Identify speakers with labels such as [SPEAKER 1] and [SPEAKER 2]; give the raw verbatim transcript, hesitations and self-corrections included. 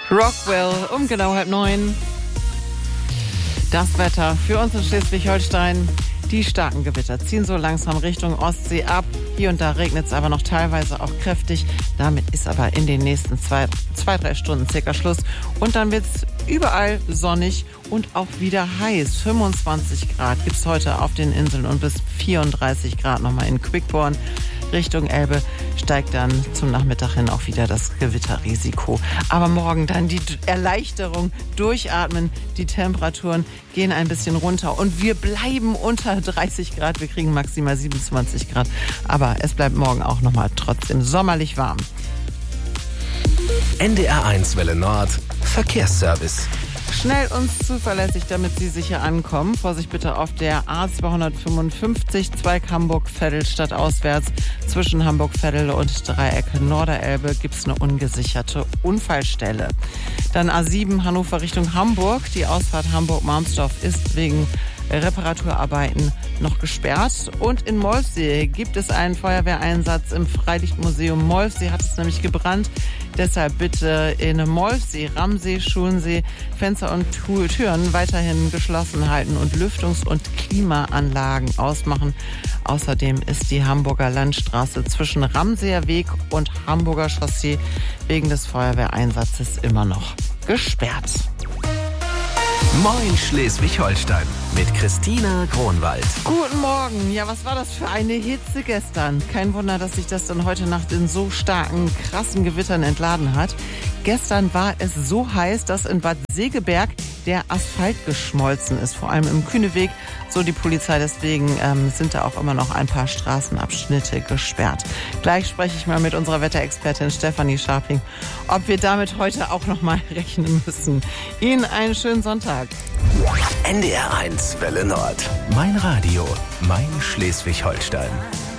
[SPEAKER 1] Rockwell um genau halb neun. Das Wetter für uns in Schleswig-Holstein. Die starken Gewitter ziehen so langsam Richtung Ostsee ab. Hier und da regnet es aber noch teilweise auch kräftig. Damit ist aber in den nächsten zwei, zwei drei Stunden circa Schluss. Und dann wird es überall sonnig und auch wieder heiß. fünfundzwanzig Grad gibt es heute auf den Inseln und bis vierunddreißig Grad nochmal in Quickborn. Richtung Elbe steigt dann zum Nachmittag hin auch wieder das Gewitterrisiko. Aber morgen dann die Erleichterung, durchatmen, die Temperaturen gehen ein bisschen runter und wir bleiben unter dreißig Grad. Wir kriegen maximal siebenundzwanzig Grad, aber es bleibt morgen auch nochmal trotzdem sommerlich warm.
[SPEAKER 2] N D R eins Welle Nord, Verkehrsservice.
[SPEAKER 1] Schnell und zuverlässig, damit Sie sicher ankommen. Vorsicht bitte auf der A zweihundertfünfundfünfzig, Zweig Hamburg-Veddel stadtauswärts. Zwischen Hamburg-Veddel und Dreieck Norderelbe gibt es eine ungesicherte Unfallstelle. Dann A sieben Hannover Richtung Hamburg. Die Ausfahrt Hamburg-Marmsdorf ist wegen Reparaturarbeiten noch gesperrt. Und in Molfsee gibt es einen Feuerwehreinsatz im Freilichtmuseum Molfsee. Hat es nämlich gebrannt. Deshalb bitte in Molfsee, Ramsee, Schulensee Fenster und Türen weiterhin geschlossen halten und Lüftungs- und Klimaanlagen ausmachen. Außerdem ist die Hamburger Landstraße zwischen Ramseer Weg und Hamburger Chaussee wegen des Feuerwehreinsatzes immer noch gesperrt.
[SPEAKER 2] Moin Schleswig-Holstein mit Christina Kronwald.
[SPEAKER 1] Guten Morgen. Ja, was war das für eine Hitze gestern? Kein Wunder, dass sich das dann heute Nacht in so starken, krassen Gewittern entladen hat. Gestern war es so heiß, dass in Bad Segeberg der Asphalt geschmolzen ist, vor allem im Kühneweg, so die Polizei. Deswegen ähm, sind da auch immer noch ein paar Straßenabschnitte gesperrt. Gleich spreche ich mal mit unserer Wetterexpertin Stefanie Scharping, ob wir damit heute auch noch mal rechnen müssen. Ihnen einen schönen Sonntag.
[SPEAKER 2] N D R eins Welle Nord, mein Radio, mein Schleswig-Holstein.